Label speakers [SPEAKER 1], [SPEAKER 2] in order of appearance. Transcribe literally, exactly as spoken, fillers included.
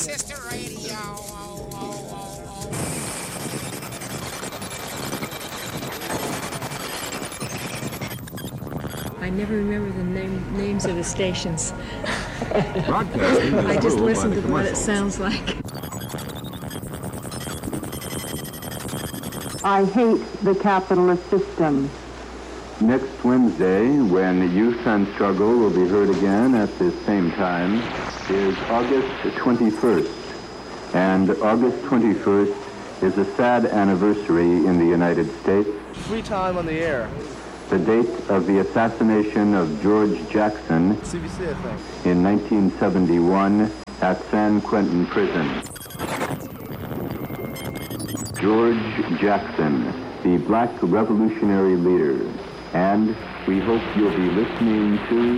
[SPEAKER 1] Sister Radio. Oh, oh, oh,
[SPEAKER 2] oh. I never remember the name, names of the stations.
[SPEAKER 3] Broadcasting
[SPEAKER 2] I just
[SPEAKER 3] approved
[SPEAKER 2] listen
[SPEAKER 3] by
[SPEAKER 2] to
[SPEAKER 3] the
[SPEAKER 2] what it
[SPEAKER 3] commercials.
[SPEAKER 2] sounds like.
[SPEAKER 4] I hate the capitalist system.
[SPEAKER 5] Next Wednesday, when Youth and Struggle will be heard again at the same time, is August twenty-first. And August twenty-first is a sad anniversary in the United States.
[SPEAKER 6] Free time on the air.
[SPEAKER 5] The date of the assassination of George Jackson
[SPEAKER 6] C B C, I think.
[SPEAKER 5] in nineteen seventy-one at San Quentin Prison. George Jackson, the black revolutionary leader. And we hope you'll be listening to